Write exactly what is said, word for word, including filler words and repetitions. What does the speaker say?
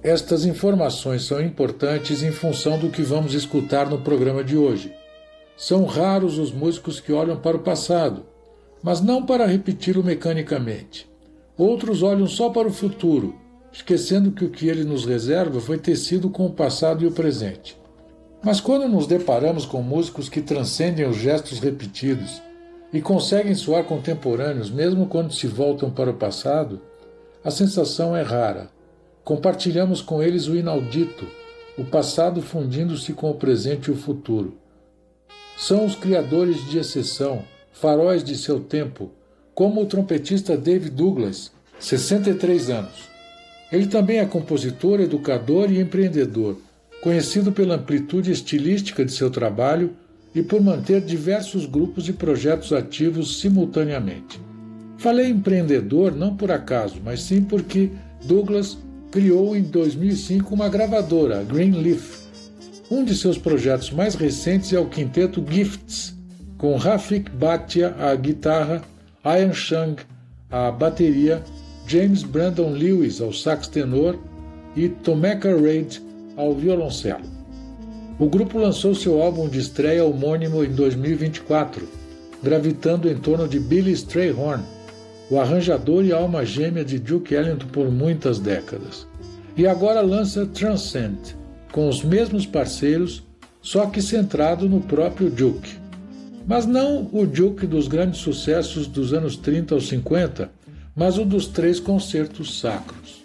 Estas informações são importantes em função do que vamos escutar no programa de hoje. São raros os músicos que olham para o passado, mas não para repeti-lo mecanicamente. Outros olham só para o futuro, esquecendo que o que ele nos reserva foi tecido com o passado e o presente. Mas quando nos deparamos com músicos que transcendem os gestos repetidos e conseguem soar contemporâneos mesmo quando se voltam para o passado, a sensação é rara. Compartilhamos com eles o inaudito, o passado fundindo-se com o presente e o futuro. São os criadores de exceção, faróis de seu tempo, como o trompetista Dave Douglas, sessenta e três anos. Ele também é compositor, educador e empreendedor, conhecido pela amplitude estilística de seu trabalho e por manter diversos grupos e projetos ativos simultaneamente. Falei empreendedor não por acaso, mas sim porque Douglas criou em dois mil e cinco uma gravadora, a Greenleaf. Um de seus projetos mais recentes é o quinteto Gifts, com Rafik Bhatia à guitarra, Ian Chang à bateria, James Brandon Lewis ao sax tenor e Tomeka Reid ao violoncelo. O grupo lançou seu álbum de estreia homônimo em dois mil e vinte e quatro, gravitando em torno de Billy Strayhorn, o arranjador e alma gêmea de Duke Ellington por muitas décadas. E agora lança Transcend, com os mesmos parceiros, só que centrado no próprio Duke. Mas não o Duke dos grandes sucessos dos anos trinta aos cinquenta, mas o dos três concertos sacros.